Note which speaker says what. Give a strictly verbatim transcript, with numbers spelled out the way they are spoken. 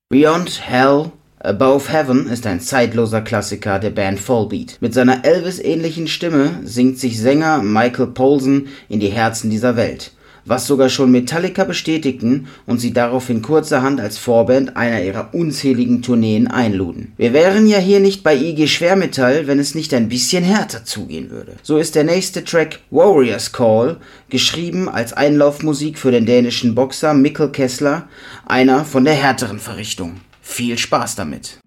Speaker 1: Beyond Hell, Above Heaven ist ein zeitloser Klassiker der Band Volbeat. Mit seiner Elvis-ähnlichen Stimme singt sich Sänger Michael Poulsen in die Herzen dieser Welt, was sogar schon Metallica bestätigten und sie daraufhin kurzerhand als Vorband einer ihrer unzähligen Tourneen einluden. Wir wären ja hier nicht bei I G Schwermetall, wenn es nicht ein bisschen härter zugehen würde. So ist der nächste Track Warrior's Call, geschrieben als Einlaufmusik für den dänischen Boxer Mikkel Kessler, einer von der härteren Verrichtung. Viel Spaß damit!